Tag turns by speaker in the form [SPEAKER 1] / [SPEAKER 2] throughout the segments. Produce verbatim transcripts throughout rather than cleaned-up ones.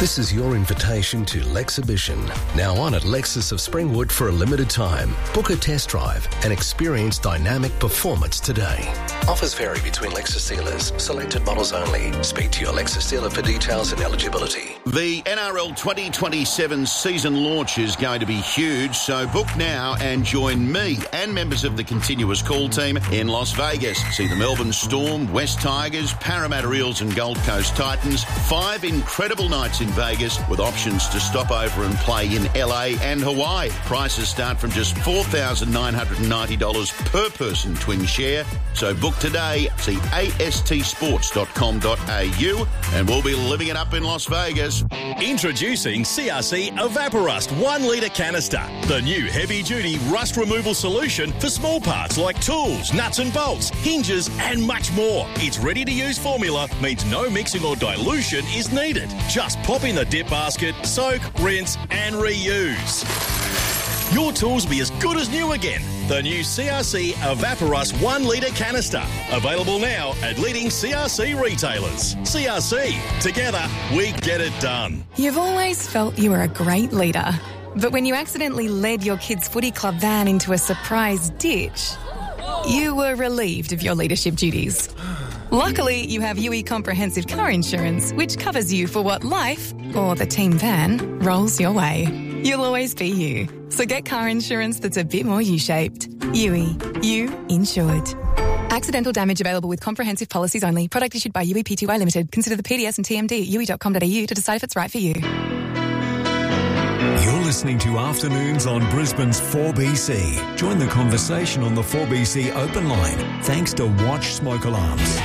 [SPEAKER 1] This is your invitation to Lexhibition, now on at Lexus of Springwood for a limited time. Book a test drive and experience dynamic performance today. Offers vary between Lexus dealers. Selected models only. Speak to your Lexus dealer for details and eligibility.
[SPEAKER 2] The N R L twenty twenty-seven season launch is going to be huge, so book now and join me and members of the Continuous Call team in Las Vegas. See the Melbourne Storm, West Tigers, Parramatta Eels and Gold Coast Titans. Five incredible nights in Vegas with options to stop over and play in L A and Hawaii. Prices start from just four thousand nine hundred ninety dollars per person twin share. So book today. See A S T sports dot com dot A U and we'll be living it up in Las Vegas.
[SPEAKER 3] Introducing C R C Evaporust one litre canister, the new heavy-duty rust removal solution for small parts like tools, nuts and bolts, hinges and much more. Its ready-to-use formula means no mixing or dilution is needed. Just pop in the dip basket, soak, rinse and reuse. Your tools will be as good as new again. The new C R C Evaporust one litre canister. Available now at leading C R C retailers. C R C. Together, we get it done.
[SPEAKER 4] You've always felt you were a great leader. But when you accidentally led your kids' footy club van into a surprise ditch, you were relieved of your leadership duties. Luckily, you have U E Comprehensive Car Insurance, which covers you for what life, or the team van, rolls your way. You'll always be you. So get car insurance that's a bit more U-shaped. U E. You insured. Accidental damage available with comprehensive policies only. Product issued by U E P T Y Limited. Consider the P D S and T M D at U E dot com dot A U to decide if it's right for you.
[SPEAKER 5] You're listening to Afternoons on Brisbane's four B C. Join the conversation on the four B C open line, thanks to Watch Smoke Alarms.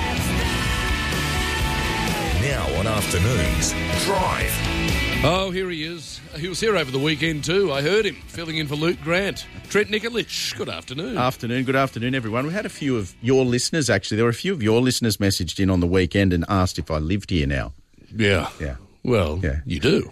[SPEAKER 6] Now on Afternoons, Drive.
[SPEAKER 7] Oh, here he is. He was here over the weekend too. I heard him filling in for Luke Grant. Trent Nikolic, good afternoon.
[SPEAKER 2] Afternoon, good afternoon, everyone. We had a few of your listeners, actually. There were a few of your listeners messaged in on the weekend and asked if I lived here now.
[SPEAKER 7] Yeah.
[SPEAKER 2] Yeah.
[SPEAKER 7] Well, yeah. You do.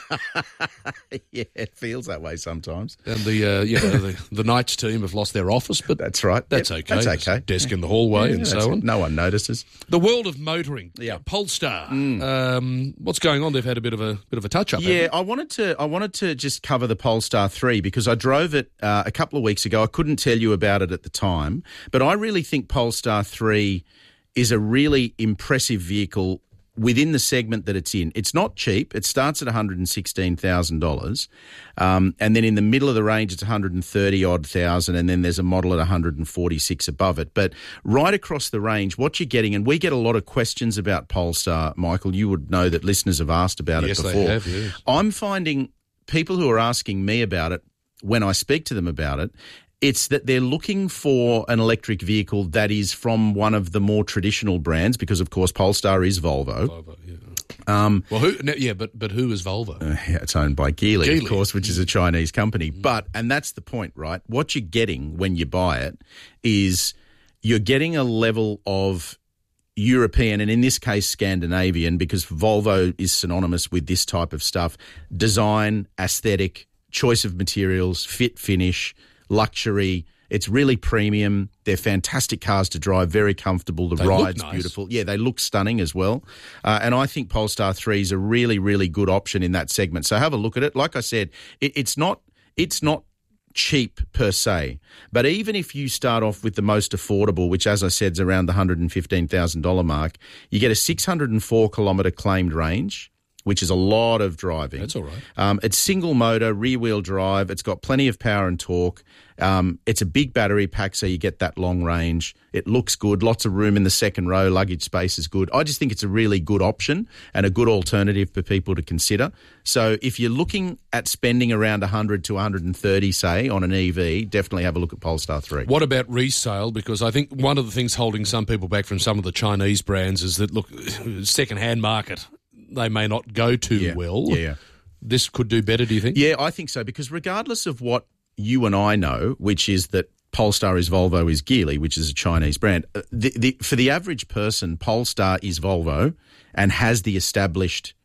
[SPEAKER 2] Yeah, it feels that way sometimes.
[SPEAKER 7] And the uh, you know, the, the Knights team have lost their office, but
[SPEAKER 2] that's right.
[SPEAKER 7] That's
[SPEAKER 2] yep,
[SPEAKER 7] okay.
[SPEAKER 2] That's
[SPEAKER 7] There's
[SPEAKER 2] okay.
[SPEAKER 7] a desk in the hallway
[SPEAKER 2] yeah,
[SPEAKER 7] and so on.
[SPEAKER 2] No one notices.
[SPEAKER 7] The world of motoring.
[SPEAKER 2] Yeah.
[SPEAKER 7] Polestar.
[SPEAKER 2] Mm.
[SPEAKER 7] Um, what's going on? They've had a bit of a bit of a touch up.
[SPEAKER 2] Yeah, I wanted to. I wanted to just cover the Polestar three because I drove it uh, a couple of weeks ago. I couldn't tell you about it at the time, but I really think Polestar three is a really impressive vehicle within the segment that it's in. It's not cheap. It starts at one hundred sixteen thousand dollars. Um, and then in the middle of the range, it's one hundred thirty odd thousand. And then there's a model at one hundred forty-six above it. But right across the range, what you're getting, and we get a lot of questions about Polestar, Michael. You would know that listeners have asked about
[SPEAKER 7] yes,
[SPEAKER 2] it before.
[SPEAKER 7] They have, yes.
[SPEAKER 2] I'm finding people who are asking me about it, when I speak to them about it, it's that they're looking for an electric vehicle that is from one of the more traditional brands because, of course, Polestar is Volvo.
[SPEAKER 7] Volvo, yeah.
[SPEAKER 2] Um,
[SPEAKER 7] well, who? No, yeah, but but who is Volvo?
[SPEAKER 2] Uh, yeah, it's owned by Geely,
[SPEAKER 7] Geely,
[SPEAKER 2] of course, which is a Chinese company. Mm-hmm. But, and that's the point, right? What you're getting when you buy it is you're getting a level of European, and in this case Scandinavian, because Volvo is synonymous with this type of stuff, design, aesthetic, choice of materials, fit, finish, luxury. It's really premium. They're fantastic cars to drive, very comfortable. The
[SPEAKER 7] they
[SPEAKER 2] ride's
[SPEAKER 7] nice.
[SPEAKER 2] beautiful. Yeah, they look stunning as well. Uh, and I think Polestar three is a really, really good option in that segment. So have a look at it. Like I said, it, it's not it's not cheap per se, but even if you start off with the most affordable, which as I said is around the one hundred fifteen thousand dollars mark, you get a six hundred four kilometre claimed range, which is a lot of driving.
[SPEAKER 7] That's all right.
[SPEAKER 2] Um, it's single motor, rear-wheel drive. It's got plenty of power and torque. Um, it's a big battery pack, so you get that long range. It looks good. Lots of room in the second row. Luggage space is good. I just think it's a really good option and a good alternative for people to consider. So if you're looking at spending around one hundred to one hundred thirty, say, on an E V, definitely have a look at Polestar three.
[SPEAKER 7] What about resale? Because I think one of the things holding some people back from some of the Chinese brands is that, look, second-hand market, they may not go too
[SPEAKER 2] yeah.
[SPEAKER 7] well.
[SPEAKER 2] Yeah, yeah.
[SPEAKER 7] This could do better, do you think?
[SPEAKER 2] Yeah, I think so, because regardless of what you and I know, which is that Polestar is Volvo is Geely, which is a Chinese brand, the, the, for the average person, Polestar is Volvo and has the established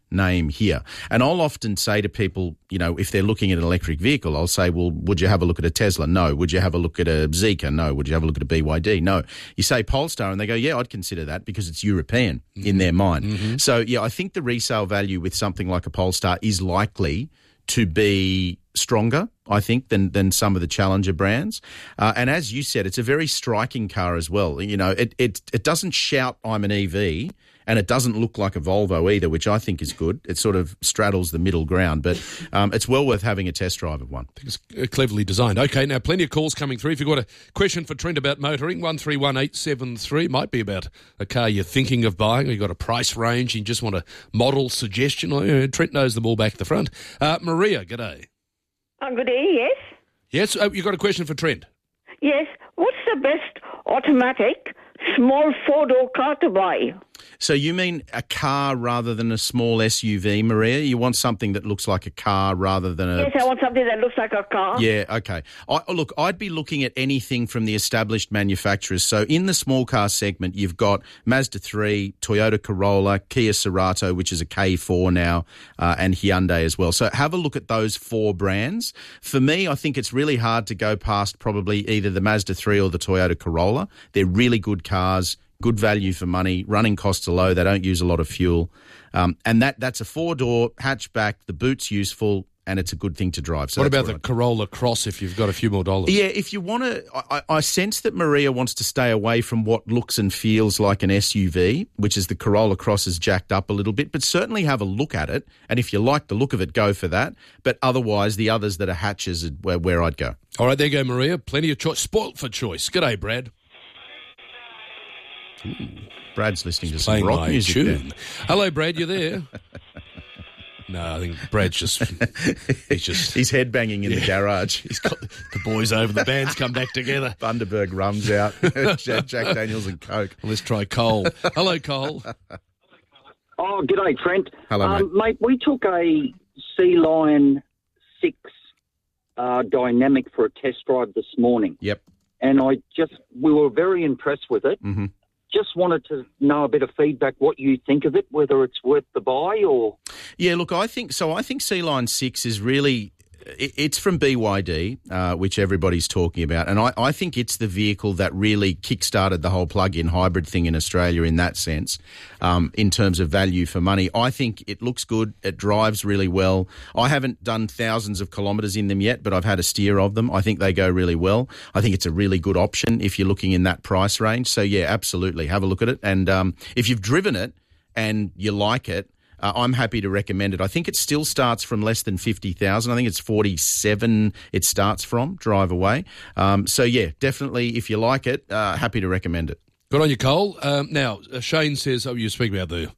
[SPEAKER 8] name here. And I'll often say to people, you know, if they're looking at an electric vehicle, I'll say, well, would you have a look at a Tesla? No. Would you have a look at a Zeekr? No. Would you have a look at a B Y D? No. You say Polestar and they go, yeah, I'd consider that because it's European mm-hmm. in their mind. Mm-hmm. So, yeah, I think the resale value with something like a Polestar is likely to be stronger, I think, than than some of the challenger brands. Uh, and as you said, it's a very striking car as well. You know, it, it it doesn't shout, I'm an E V, and it doesn't look like a Volvo either, which I think is good. It sort of straddles the middle ground, but um, it's well worth having a test drive of one.
[SPEAKER 7] I think it's cleverly designed. Okay, now plenty of calls coming through. If you've got a question for Trent about motoring, one three one eight seven three, might be about a car you're thinking of buying, or you've got a price range, you just want a model suggestion. Uh, Trent knows them all back at the front. Uh, Maria, g'day.
[SPEAKER 9] Oh, good day, yes.
[SPEAKER 7] Yes, oh, you've got a question for Trent?
[SPEAKER 9] Yes. What's the best automatic small four-door car to buy?
[SPEAKER 8] So you mean a car rather than a small S U V, Maria? You want something that looks like a car rather than a...
[SPEAKER 9] Yes, I want something that looks like a car.
[SPEAKER 8] Yeah, okay. I, look, I'd be looking at anything from the established manufacturers. So in the small car segment, you've got Mazda three, Toyota Corolla, Kia Cerato, which is a K four now, uh, and Hyundai as well. So have a look at those four brands. For me, I think it's really hard to go past probably either the Mazda three or the Toyota Corolla. They're really good cars. Good value for money, running costs are low, they don't use a lot of fuel. Um, and that that's a four-door hatchback, the boot's useful, and it's a good thing to drive. So
[SPEAKER 7] what about the I'd... Corolla Cross if you've got a few more dollars?
[SPEAKER 8] Yeah, if you want to, I, I sense that Maria wants to stay away from what looks and feels like an S U V, which is the Corolla Cross is jacked up a little bit, but certainly have a look at it. And if you like the look of it, go for that. But otherwise, the others that are hatches are where, where I'd go.
[SPEAKER 7] All right, there you go, Maria. Plenty of choice. Spoilt for choice. G'day, Brad.
[SPEAKER 8] Ooh, Brad's listening
[SPEAKER 7] He's
[SPEAKER 8] to some rock music
[SPEAKER 7] tune.
[SPEAKER 8] There.
[SPEAKER 7] Hello, Brad, you there? No, I think Brad's just... He's just...
[SPEAKER 8] He's headbanging in yeah. the garage.
[SPEAKER 7] He's got the boys over, the band's come back together.
[SPEAKER 8] Bundaberg rum's out. Jack, Jack Daniels and Coke.
[SPEAKER 7] Well, let's try Cole. Hello, Cole.
[SPEAKER 10] Oh, g'day, Trent.
[SPEAKER 8] Hello,
[SPEAKER 10] um,
[SPEAKER 8] mate.
[SPEAKER 10] Mate, we took a Sea Lion six uh, Dynamic for a test drive this morning.
[SPEAKER 8] Yep.
[SPEAKER 10] And I just... We were very impressed with it.
[SPEAKER 8] Mm-hmm.
[SPEAKER 10] Just wanted to know a bit of feedback, what you think of it, whether it's worth the buy or...
[SPEAKER 8] Yeah, look, I think so. I think Sea Lion six is really... It's from B Y D, uh, which everybody's talking about, and I, I think it's the vehicle that really kick-started the whole plug-in hybrid thing in Australia in that sense, um, in terms of value for money. I think it looks good. It drives really well. I haven't done thousands of kilometres in them yet, but I've had a steer of them. I think they go really well. I think it's a really good option if you're looking in that price range. So, yeah, absolutely. Have a look at it. And um, if you've driven it and you like it, Uh, I'm happy to recommend it. I think it still starts from less than fifty thousand. I think it's forty-seven it starts from, drive away. Um, so, yeah, definitely, if you like it, uh, happy to recommend it.
[SPEAKER 7] Good on you, Cole. Um, now, uh, Shane says, oh, you were speaking about the...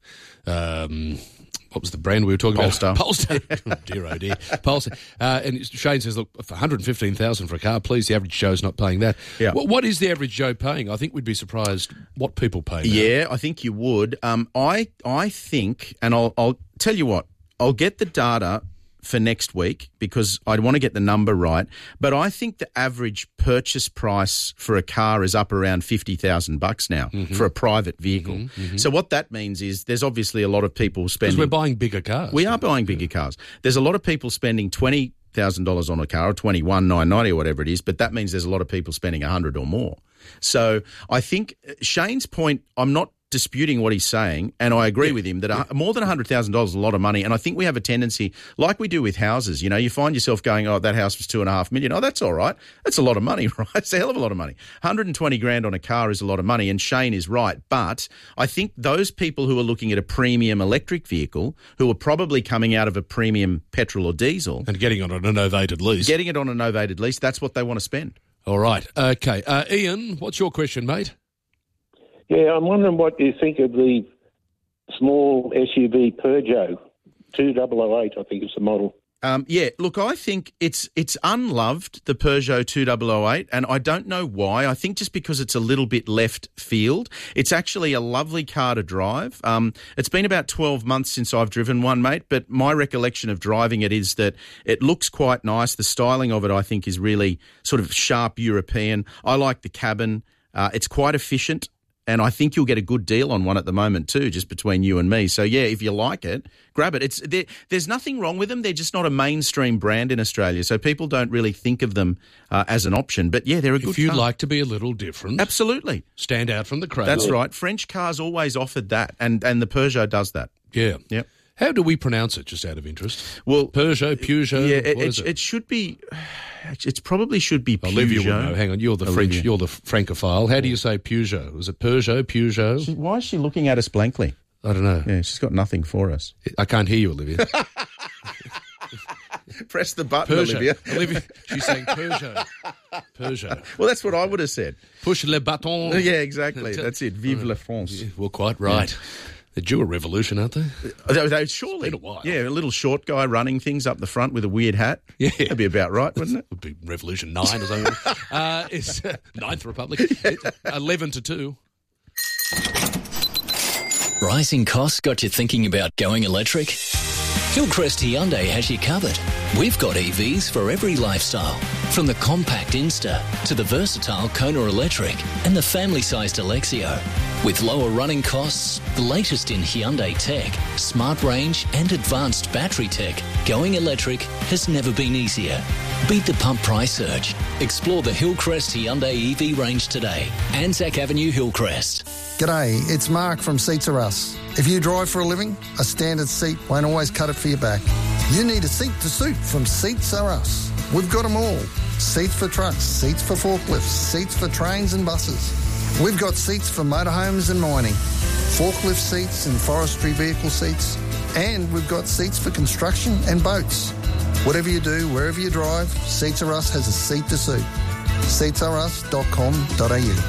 [SPEAKER 7] Um, what was the brand we were talking
[SPEAKER 8] Polestar.
[SPEAKER 7] about? Polestar. Oh, dear, oh, dear. Polestar. Uh, and Shane says, look, for one hundred fifteen thousand dollars for a car, please, the average Joe's not paying that.
[SPEAKER 8] Yeah.
[SPEAKER 7] What, what is the average Joe paying? I think we'd be surprised what people pay now.
[SPEAKER 8] Yeah, I think you would. Um, I I think, and I'll, I'll tell you what, I'll get the data for next week because I want to get the number right, but I think the average purchase price for a car is up around fifty thousand bucks now mm-hmm. for a private vehicle. Mm-hmm, mm-hmm. So what that means is there's obviously a lot of people spending...
[SPEAKER 7] Because we're buying bigger cars.
[SPEAKER 8] We are buying bigger yeah. cars. There's a lot of people spending twenty thousand dollars on a car or twenty-one thousand nine hundred ninety dollars or whatever it is, but that means there's a lot of people spending one hundred dollars or more. So I think Shane's point, I'm not disputing what he's saying, and I agree yeah. with him that yeah. more than one hundred thousand dollars is a lot of money, and I think we have a tendency, like we do with houses, you know, you find yourself going, oh, that house was two and a half million. Oh, that's all right. That's a lot of money, right? It's a hell of a lot of money. one hundred twenty grand on a car is a lot of money, and Shane is right, but I think those people who are looking at a premium electric vehicle, who are probably coming out of a premium petrol or diesel...
[SPEAKER 7] And getting it on a novated lease.
[SPEAKER 8] Getting it on a novated lease, that's what they want to spend.
[SPEAKER 7] All right. Okay. Uh, Ian, what's your question, mate?
[SPEAKER 11] Yeah, I'm wondering what you think of the small S U V Peugeot two thousand eight, I think is the model.
[SPEAKER 8] Um, yeah, look, I think it's it's unloved, the Peugeot two thousand eight, and I don't know why. I think just because it's a little bit left field. It's actually a lovely car to drive. Um, it's been about twelve months since I've driven one, mate, but my recollection of driving it is that it looks quite nice. The styling of it, I think, is really sort of sharp European. I like the cabin. Uh, it's quite efficient. And I think you'll get a good deal on one at the moment too, just between you and me. So, yeah, if you like it, grab it. It's there, There's nothing wrong with them. They're just not a mainstream brand in Australia, so people don't really think of them uh, as an option. But, yeah, they're a good
[SPEAKER 7] If you
[SPEAKER 8] car.
[SPEAKER 7] like to be a little different.
[SPEAKER 8] Absolutely.
[SPEAKER 7] Stand out from the crowd.
[SPEAKER 8] That's right. French cars always offered that, and, and the Peugeot does that.
[SPEAKER 7] Yeah.
[SPEAKER 8] Yep.
[SPEAKER 7] How do we pronounce it, just out of interest?
[SPEAKER 8] Well,
[SPEAKER 7] Peugeot, Peugeot,
[SPEAKER 8] yeah, it,
[SPEAKER 7] what is
[SPEAKER 8] it,
[SPEAKER 7] it?
[SPEAKER 8] it should be. It probably should be Peugeot.
[SPEAKER 7] Olivia will know. Hang on, you're the
[SPEAKER 8] Olivia.
[SPEAKER 7] French, you're the Francophile. How do you say Peugeot? Is it Peugeot, Peugeot?
[SPEAKER 8] She, why is she looking at us blankly?
[SPEAKER 7] I don't know.
[SPEAKER 8] Yeah, she's got nothing for us.
[SPEAKER 7] I can't hear you, Olivia.
[SPEAKER 8] Press the button,
[SPEAKER 7] Peugeot.
[SPEAKER 8] Olivia.
[SPEAKER 7] Olivia, she's saying Peugeot. Peugeot.
[SPEAKER 8] Well, that's what I would have said.
[SPEAKER 7] Push le bâton.
[SPEAKER 8] Yeah, exactly. That's it. Vive la France.
[SPEAKER 7] Yeah, well, quite right. Yeah. They're due a revolution, aren't they?
[SPEAKER 8] They, they, surely.
[SPEAKER 7] It's been a while.
[SPEAKER 8] Yeah, a little short guy running things up the front with a weird hat.
[SPEAKER 7] Yeah.
[SPEAKER 8] That'd be about right, wouldn't it?
[SPEAKER 7] Would be Revolution nine or something. uh, it's uh, Ninth Republic. It's eleven to two.
[SPEAKER 12] Rising costs got you thinking about going electric? Hillcrest Hyundai has you covered. We've got E Vs for every lifestyle, from the compact Insta to the versatile Kona Electric and the family-sized Alexio. With lower running costs, the latest in Hyundai tech, smart range and advanced battery tech, going electric has never been easier. Beat the pump price surge. Explore the Hillcrest Hyundai E V range today. Anzac Avenue, Hillcrest.
[SPEAKER 13] G'day, it's Mark from Seats Are Us. If you drive for a living, a standard seat won't always cut it for your back. You need a seat to suit from Seats Are Us. We've got them all. Seats for trucks, seats for forklifts, seats for trains and buses. We've got seats for motorhomes and mining, forklift seats and forestry vehicle seats, and we've got seats for construction and boats. Whatever you do, wherever you drive, Seats Are Us has a seat to suit. seats are us dot com dot a u.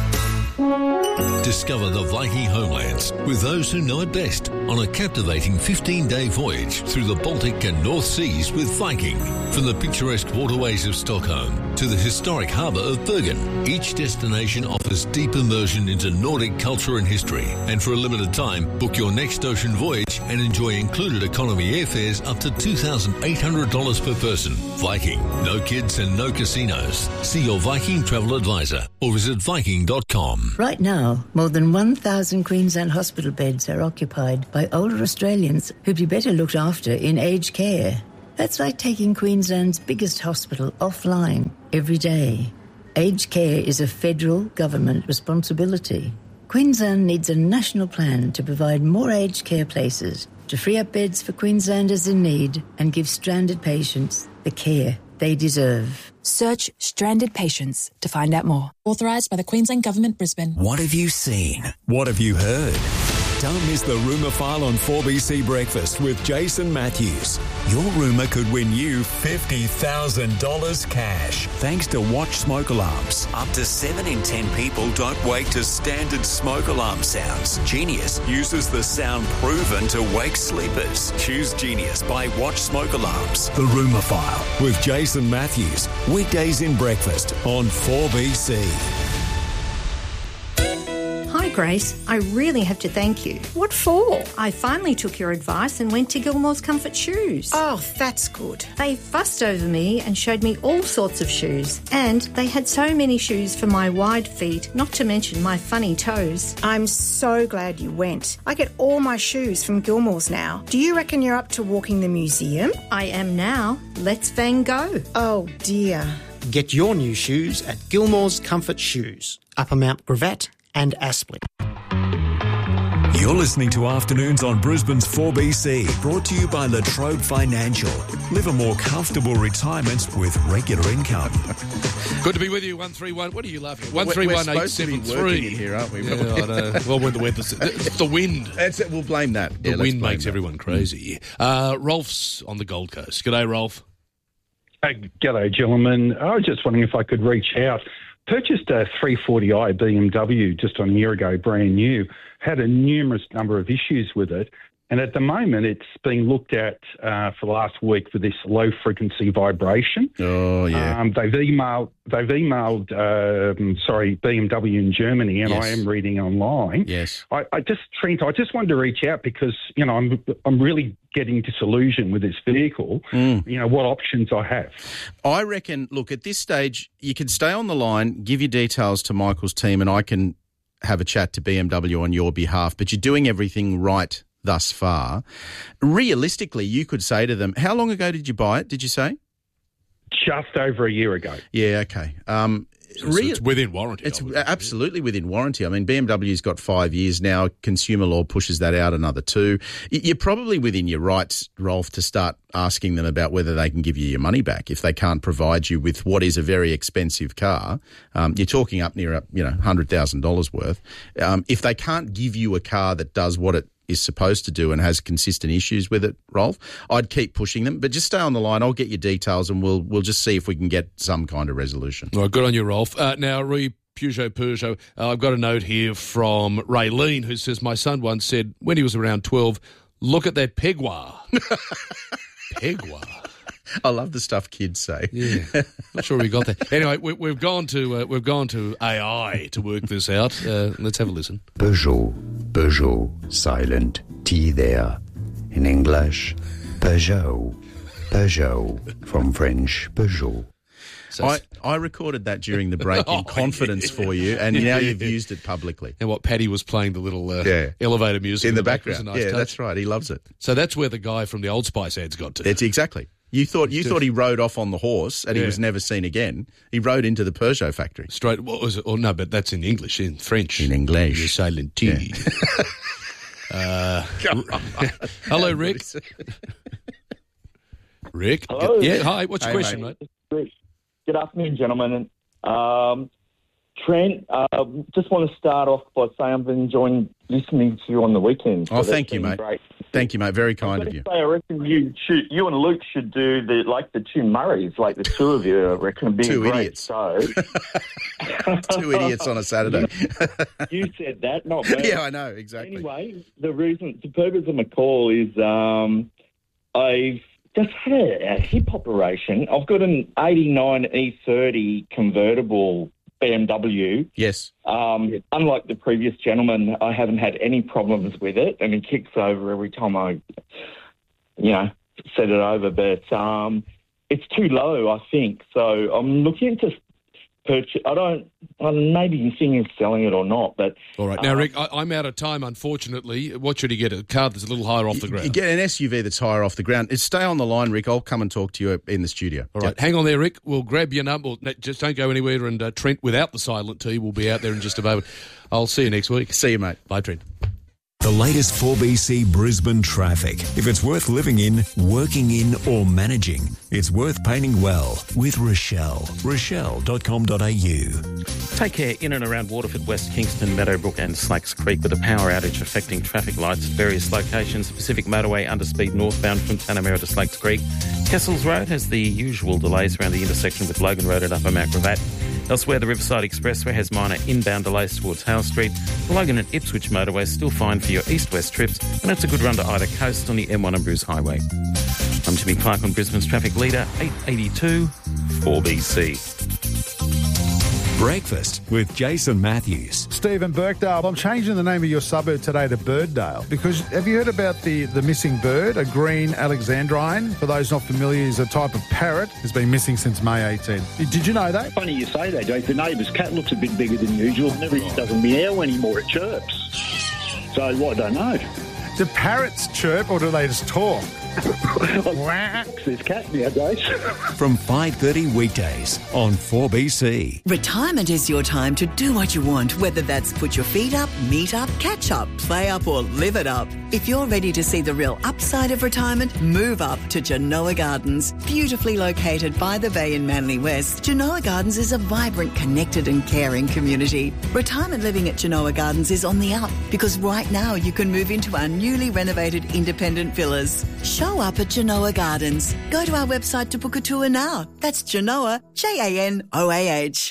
[SPEAKER 14] Discover the Viking homelands with those who know it best on a captivating fifteen-day voyage through the Baltic and North Seas with Viking. From the picturesque waterways of Stockholm to the historic harbour of Bergen, each destination offers deep immersion into Nordic culture and history. And for a limited time, book your next ocean voyage and enjoy included economy airfares up to two thousand eight hundred dollars per person. Viking, no kids and no casinos. See your Viking travel advisor or visit viking dot com.
[SPEAKER 15] Right now, more than one thousand Queensland hospital beds are occupied by older Australians who'd be better looked after in aged care. That's like taking Queensland's biggest hospital offline every day. Aged care is a federal government responsibility. Queensland needs a national plan to provide more aged care places, to free up beds for Queenslanders in need and give stranded patients the care they deserve.
[SPEAKER 16] Search Stranded Patients to find out more. Authorised by the Queensland Government, Brisbane.
[SPEAKER 5] What have you seen? What have you heard? Don't miss the Rumour File on four B C Breakfast with Jason Matthews. Your rumour could win you fifty thousand dollars cash. Thanks to Watch Smoke Alarms. Up to seven in ten people don't wake to standard smoke alarm sounds. Genius uses the sound proven to wake sleepers. Choose Genius by Watch Smoke Alarms. The Rumour File with Jason Matthews. Weekdays in breakfast on four B C.
[SPEAKER 17] Hi Grace, I really have to thank you.
[SPEAKER 18] What for?
[SPEAKER 17] I finally took your advice and went to Gilmore's Comfort Shoes.
[SPEAKER 18] Oh, that's good.
[SPEAKER 17] They fussed over me and showed me all sorts of shoes. And they had so many shoes for my wide feet, not to mention my funny toes.
[SPEAKER 18] I'm so glad you went. I get all my shoes from Gilmore's now. Do you reckon you're up to walking the museum?
[SPEAKER 17] I am now. Let's Van Gogh.
[SPEAKER 18] Oh dear.
[SPEAKER 19] Get your new shoes at Gilmore's Comfort Shoes, Upper Mount Gravatt and Aspley.
[SPEAKER 5] You're listening to Afternoons on Brisbane's four B C, brought to you by Latrobe Financial. Live a more comfortable retirement with regular income.
[SPEAKER 7] Good to be with you, one three one. What are you laughing at? one three one eight seven three.
[SPEAKER 8] Here, aren't we?
[SPEAKER 7] Yeah, I know. Well, when the weather's... It's the wind.
[SPEAKER 8] That's it. We'll blame that.
[SPEAKER 7] The
[SPEAKER 8] yeah,
[SPEAKER 7] wind makes
[SPEAKER 8] that.
[SPEAKER 7] everyone crazy. Uh, Rolf's on the Gold Coast. G'day, Rolf.
[SPEAKER 20] Hey, g'day, gentlemen. I was just wondering if I could reach out. Purchased a three forty i B M W just on a year ago, brand new. Had a numerous number of issues with it. And at the moment, it's being looked at uh, for the last week for this low-frequency vibration.
[SPEAKER 8] Oh, yeah.
[SPEAKER 20] Um, they've emailed, they've emailed um, sorry, B M W in Germany, and
[SPEAKER 8] yes.
[SPEAKER 20] I am reading online.
[SPEAKER 8] Yes.
[SPEAKER 20] I, I just, Trent, I just wanted to reach out because, you know, I'm, I'm really getting disillusioned with this vehicle,
[SPEAKER 8] mm.
[SPEAKER 20] you know, what options I have.
[SPEAKER 8] I reckon, look, at this stage, you can stay on the line, give your details to Michael's team, and I can have a chat to B M W on your behalf, but you're doing everything right thus far. Realistically, you could say to them, how long ago did you buy it, did you say?
[SPEAKER 20] Just over a year ago.
[SPEAKER 8] Yeah, okay. Um,
[SPEAKER 7] So, so it's within warranty.
[SPEAKER 8] It's absolutely within warranty. I mean, B M W's got five years now. Consumer law pushes that out another two. You're probably within your rights, Rolf, to start asking them about whether they can give you your money back if they can't provide you with what is a very expensive car. Um, you're talking up near, you know, one hundred thousand dollars worth. Um, if they can't give you a car that does what it is supposed to do and has consistent issues with it, Rolf, I'd keep pushing them. But just stay on the line. I'll get your details and we'll we'll just see if we can get some kind of resolution.
[SPEAKER 7] All right, good on you, Rolf. Uh, now, re Peugeot Peugeot, uh, I've got a note here from Raylene who says, my son once said when he was around twelve, look at that Pegwar. Pegwar.
[SPEAKER 8] I love the stuff kids say.
[SPEAKER 7] Yeah, not sure we got that. Anyway, we, we've gone to uh, we've gone to A I to work this out. Uh, let's have a listen.
[SPEAKER 21] Peugeot, Peugeot, silent T there. In English, Peugeot, Peugeot, from French, Peugeot.
[SPEAKER 8] So I, I recorded that during the break in
[SPEAKER 7] oh,
[SPEAKER 8] confidence
[SPEAKER 7] yeah.
[SPEAKER 8] for you, and now you've used it publicly.
[SPEAKER 7] And what Paddy was playing the little uh,
[SPEAKER 8] yeah.
[SPEAKER 7] elevator music
[SPEAKER 8] in,
[SPEAKER 7] in
[SPEAKER 8] the,
[SPEAKER 7] the
[SPEAKER 8] background.
[SPEAKER 7] back. Nice
[SPEAKER 8] yeah,
[SPEAKER 7] touch.
[SPEAKER 8] That's right. He loves it.
[SPEAKER 7] So that's where the guy from the Old Spice ads got to.
[SPEAKER 8] It's exactly. You thought you thought he rode off on the horse and
[SPEAKER 7] yeah.
[SPEAKER 8] he was never seen again. He rode into the Peugeot factory.
[SPEAKER 7] Straight. What was it? Oh no, but that's in English. In French.
[SPEAKER 8] In English.
[SPEAKER 7] You're silent T. Yeah. uh, hello, Rick. Rick.
[SPEAKER 22] Hello.
[SPEAKER 7] Yeah. Hi. What's your
[SPEAKER 22] Hey,
[SPEAKER 7] question,
[SPEAKER 22] mate?
[SPEAKER 7] mate?
[SPEAKER 22] Good afternoon, gentlemen. Um, Trent, uh, just want to start off by saying I've been enjoying listening to you on the weekend.
[SPEAKER 8] Oh, thank you, mate.
[SPEAKER 22] Great.
[SPEAKER 8] Thank you, mate. Very kind of you.
[SPEAKER 22] Say, I reckon you should, you and Luke should do the like the two Murrays, like the two of you. I reckon it'd be
[SPEAKER 8] Two
[SPEAKER 22] a great
[SPEAKER 8] idiots.
[SPEAKER 22] show.
[SPEAKER 8] Two idiots on a Saturday.
[SPEAKER 22] You said that, not me.
[SPEAKER 8] Yeah, I know, exactly.
[SPEAKER 22] Anyway, the reason, the purpose of my call is um, I've just had a, a hip operation. I've got an eighty-nine E thirty convertible B M W.
[SPEAKER 8] Yes.
[SPEAKER 22] Um, unlike the previous gentleman, I haven't had any problems with it, and it kicks over every time I, you know, set it over. But um, it's too low, I think. So I'm looking to purchase. I don't. I maybe you think of selling it or not. But
[SPEAKER 7] all right, now
[SPEAKER 22] uh,
[SPEAKER 7] Rick, I, I'm out of time. Unfortunately, what should he get? A car that's a little higher off the ground.
[SPEAKER 8] You get an S U V that's higher off the ground. Stay on the line, Rick. I'll come and talk to you in the studio.
[SPEAKER 7] All right,
[SPEAKER 8] Yep.
[SPEAKER 7] hang on there, Rick. We'll grab your number. Just don't go anywhere. And uh, Trent, without the silent T, will be out there in just a moment. I'll see you next week.
[SPEAKER 8] See you, mate.
[SPEAKER 7] Bye, Trent.
[SPEAKER 5] The latest four B C Brisbane traffic. If it's worth living in, working in or managing, it's worth painting well with Rochelle. Rochelle dot com dot a u.
[SPEAKER 23] Take care in and around Waterford, West Kingston, Meadowbrook and Slacks Creek with a power outage affecting traffic lights at various locations. Pacific Motorway underspeed northbound from Tanamera to Slacks Creek. Kessels Road has the usual delays around the intersection with Logan Road at Upper Mount Gravatt. Elsewhere, the Riverside Expressway has minor inbound delays towards Hale Street. The Logan and Ipswich motorway is still fine for your east-west trips, and it's a good run to either coast on the M one and Bruce Highway. I'm Jimmy Clark on Brisbane's Traffic Leader, eight eighty-two four B C.
[SPEAKER 5] Breakfast with Jason Matthews.
[SPEAKER 24] Stephen Birkdale, I'm changing the name of your suburb today to Birddale because have you heard about the, the missing bird, a green alexandrine? For those not familiar, is a type of parrot. Has been missing since May eighteenth. Did you know that?
[SPEAKER 25] Funny you say that, Jake. The neighbour's cat looks a bit bigger than usual. It never doesn't meow anymore, it chirps. So what, I don't know.
[SPEAKER 24] Do parrots chirp or do they just talk?
[SPEAKER 25] There's cat nowadays.
[SPEAKER 5] From five thirty weekdays on four B C.
[SPEAKER 26] Retirement is your time to do what you want, whether that's put your feet up, meet up, catch up, play up or live it up. If you're ready to see the real upside of retirement, move up to Genoa Gardens. Beautifully located by the bay in Manly West, Genoa Gardens is a vibrant, connected and caring community. Retirement living at Genoa Gardens is on the up because right now you can move into our newly renovated independent villas. Show up at Genoa Gardens. Go to our website to book a tour now. That's Genoa, J A N O A H.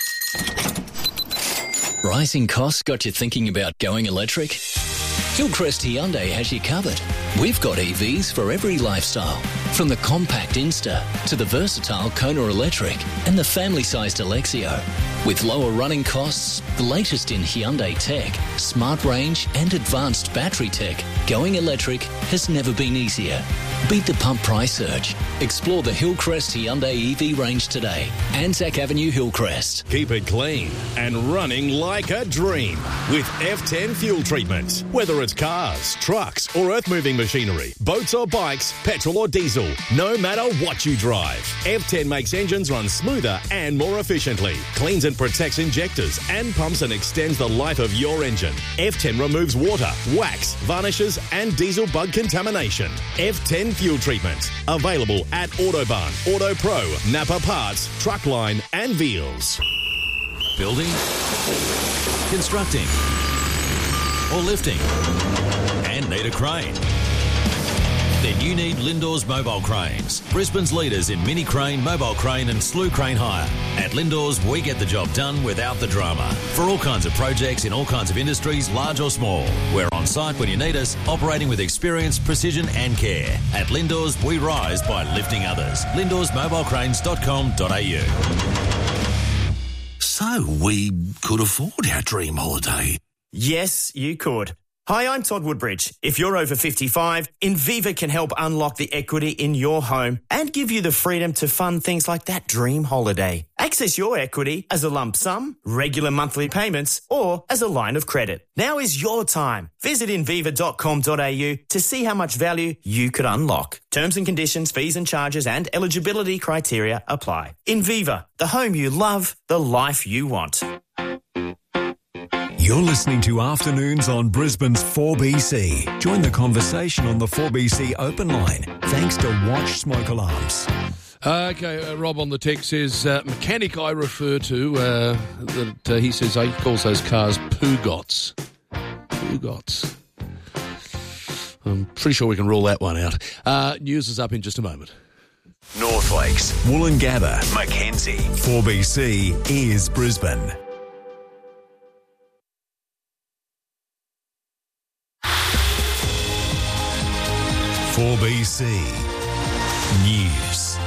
[SPEAKER 12] Rising costs got you thinking about going electric? Hillcrest Hyundai has you covered. We've got E Vs for every lifestyle, from the compact Insta to the versatile Kona Electric and the family-sized Alexio. With lower running costs, the latest in Hyundai tech, smart range and advanced battery tech, going electric has never been easier. Beat the pump price surge. Explore the Hillcrest Hyundai E V range today. Anzac Avenue, Hillcrest.
[SPEAKER 1] Keep it clean and running like a dream with F ten fuel treatment. Whether it's cars, trucks or earth-moving machinery, boats or bikes, petrol or diesel, no matter what you drive, F ten makes engines run smoother and more efficiently, cleans and protects injectors and pumps and extends the life of your engine. F ten removes water, wax, varnishes and diesel bug contamination. F ten fuel treatment. Available at Autobahn, Auto Pro, Napa Parts, Truckline and Veals.
[SPEAKER 2] Building, constructing, or lifting, and need a crane? Then you need Lindor's Mobile Cranes, Brisbane's leaders in mini crane, mobile crane and slew crane hire. At Lindor's, we get the job done without the drama. For all kinds of projects in all kinds of industries, large or small. We're on site when you need us, operating with experience, precision and care. At Lindor's, we rise by lifting others. lindors mobile cranes dot com dot a u.
[SPEAKER 3] So, we could afford our dream holiday.
[SPEAKER 4] Yes, you could. Hi, I'm Todd Woodbridge. If you're over fifty-five, Inviva can help unlock the equity in your home and give you the freedom to fund things like that dream holiday. Access your equity as a lump sum, regular monthly payments, or as a line of credit. Now is your time. Visit inviva dot com dot a u to see how much value you could unlock. Terms and conditions, fees and charges and eligibility criteria apply. Inviva, the home you love, the life you want.
[SPEAKER 5] You're listening to Afternoons on Brisbane's four B C. Join the conversation on the four B C open line, thanks to Watch Smoke Alarms.
[SPEAKER 7] Uh, okay, uh, Rob on the text says, uh, mechanic I refer to, uh, that uh, he says he calls those cars Pugots. Pugots. I'm pretty sure we can rule that one out. Uh, news is up in just a moment.
[SPEAKER 5] North Lakes, Woolloongabba, Mackenzie. four B C is Brisbane. four B C News.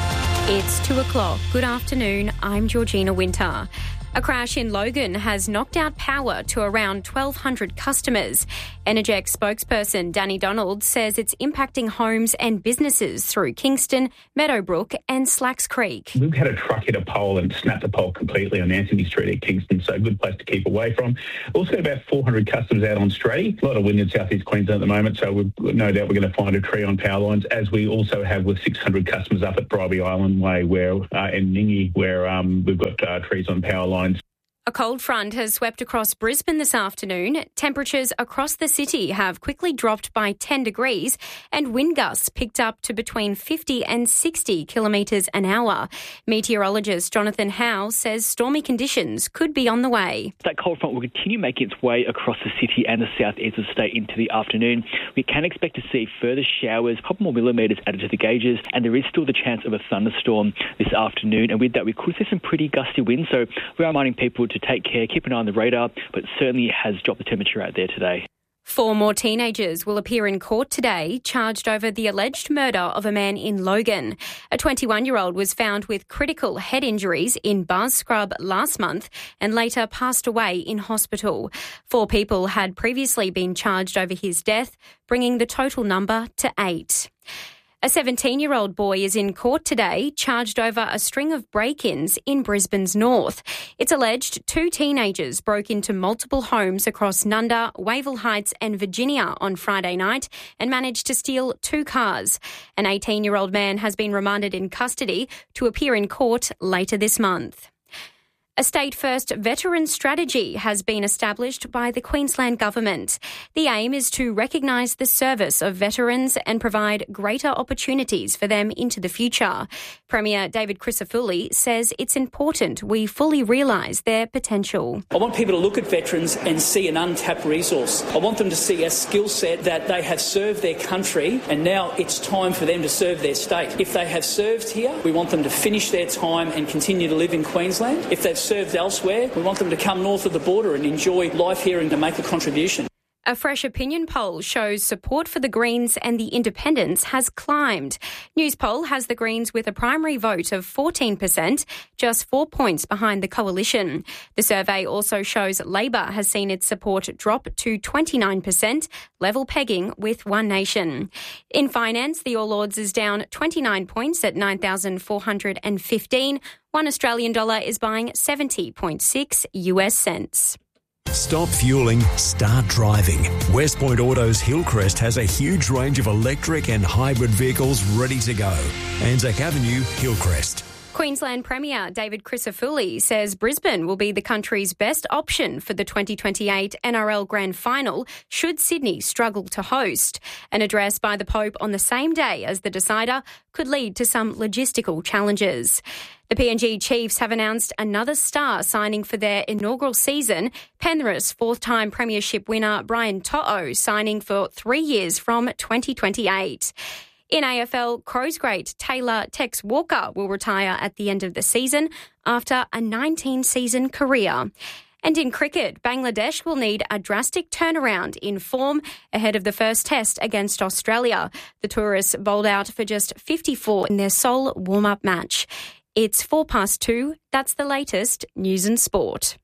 [SPEAKER 6] It's two o'clock. Good afternoon. I'm Georgina Winter. A crash in Logan has knocked out power to around twelve hundred customers. Energex spokesperson Danny Donald says it's impacting homes and businesses through Kingston, Meadowbrook and Slacks Creek.
[SPEAKER 25] We've had a truck hit a pole and snap the pole completely on Anthony Street at Kingston, so a good place to keep away from. Also got about four hundred customers out on Stratty. A lot of wind in southeast Queensland at the moment, so we've no doubt we're going to find a tree on power lines, as we also have with six hundred customers up at Bribie Island Way where uh, and Ningy, where um, we've got uh, trees on power lines.
[SPEAKER 6] A cold front has swept across Brisbane this afternoon. Temperatures across the city have quickly dropped by ten degrees and wind gusts picked up to between fifty and sixty kilometres an hour. Meteorologist Jonathan Howe says stormy conditions could be on the way.
[SPEAKER 9] That cold front will continue making its way across the city and the southeast of the state into the afternoon. We can expect to see further showers, a couple more millimetres added to the gauges, and there is still the chance of a thunderstorm this afternoon. And with that, we could see some pretty gusty winds. So we are reminding people to to take care, keep an eye on the radar, but certainly has dropped the temperature out there today.
[SPEAKER 6] Four more teenagers will appear in court today, charged over the alleged murder of a man in Logan. A twenty-one-year-old was found with critical head injuries in Bars Scrub last month and later passed away in hospital. Four people had previously been charged over his death, bringing the total number to eight. A seventeen-year-old boy is in court today, charged over a string of break-ins in Brisbane's north. It's alleged two teenagers broke into multiple homes across Nunda, Wavell Heights and Virginia on Friday night and managed to steal two cars. An eighteen-year-old man has been remanded in custody to appear in court later this month. A state-first veteran strategy has been established by the Queensland Government. The aim is to recognise the service of veterans and provide greater opportunities for them into the future. Premier David Crisafulli says it's important we fully realise their potential.
[SPEAKER 27] I want people to look at veterans and see an untapped resource. I want them to see a skill set that they have served their country and now it's time for them to serve their state. If they have served here, we want them to finish their time and continue to live in Queensland. If they've served elsewhere, we want them to come north of the border and enjoy life here and to make a contribution.
[SPEAKER 6] A fresh opinion poll shows support for the Greens and the Independents has climbed. Newspoll has the Greens with a primary vote of fourteen percent, just four points behind the coalition. The survey also shows Labor has seen its support drop to twenty-nine percent, level pegging with One Nation. In finance, the All Ords is down twenty-nine points at nine thousand four hundred fifteen. One Australian dollar is buying seventy point six U S cents.
[SPEAKER 5] Stop fueling, start driving. West Point Autos Hillcrest has a huge range of electric and hybrid vehicles ready to go. Anzac Avenue, Hillcrest.
[SPEAKER 6] Queensland Premier David Crisafulli says Brisbane will be the country's best option for the twenty twenty-eight N R L Grand Final should Sydney struggle to host. An address by the Pope on the same day as the decider could lead to some logistical challenges. The P N G Chiefs have announced another star signing for their inaugural season. Penrith's fourth-time premiership winner Brian To'o signing for three years from twenty twenty-eight. In A F L, Crows great Taylor Tex Walker will retire at the end of the season after a nineteen-season career. And in cricket, Bangladesh will need a drastic turnaround in form ahead of the first test against Australia. The tourists bowled out for just fifty-four in their sole warm-up match. It's four past two. That's the latest news and sport.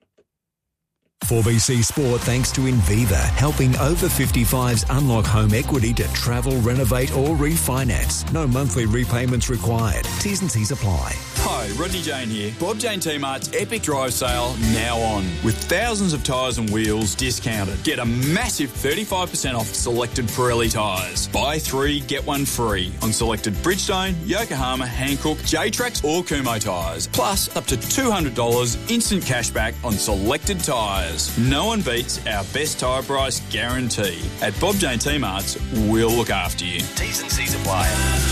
[SPEAKER 5] four B C Sport thanks to Inviva, helping over fifty-fives unlock home equity to travel, renovate or refinance. No monthly repayments required. T's and C's apply.
[SPEAKER 10] Hi, Rodney Jane here. Bob Jane T-Mart's Epic Drive Sale now on. With thousands of tyres and wheels discounted. Get a massive thirty-five percent off selected Pirelli tyres. Buy three, get one free on selected Bridgestone, Yokohama, Hankook, J-Trax or Kumho tyres. Plus up to two hundred dollars instant cashback on selected tyres. No one beats our best tyre price guarantee. At Bob Jane T-Mart's, we'll look after you.
[SPEAKER 2] T's and C's apply.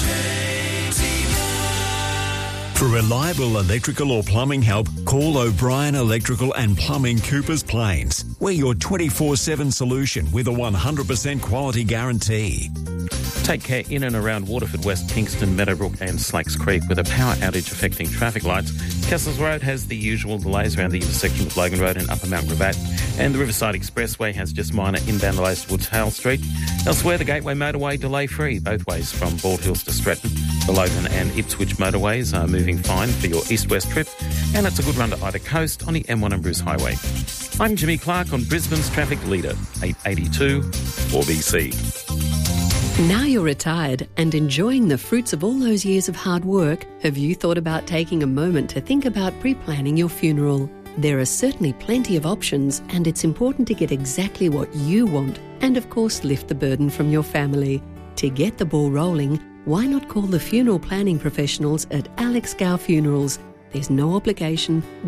[SPEAKER 5] For reliable electrical or plumbing help, call O'Brien Electrical and Plumbing, Coopers Plains. We're your twenty-four seven solution with a one hundred percent quality guarantee.
[SPEAKER 23] Take care in and around Waterford West, Kingston, Meadowbrook and Slakes Creek with a power outage affecting traffic lights. Kessels Road has the usual delays around the intersection with Logan Road and Upper Mount Gravatt, and the Riverside Expressway has just minor inbound delays towards Hale Street. Elsewhere, the Gateway Motorway delay-free both ways from Bald Hills to Stratton. The Logan and Ipswich motorways are moving fine for your east-west trip, and it's a good run to either coast on the M one and Bruce Highway. I'm Jimmy Clark on Brisbane's Traffic Leader, eight eighty-two four B C.
[SPEAKER 11] Now you're retired and enjoying the fruits of all those years of hard work, have you thought about taking a moment to think about pre-planning your funeral? There are certainly plenty of options, and it's important to get exactly what you want and, of course, lift the burden from your family. To get the ball rolling, why not call the funeral planning professionals at Alex Gow Funerals? There's no obligation,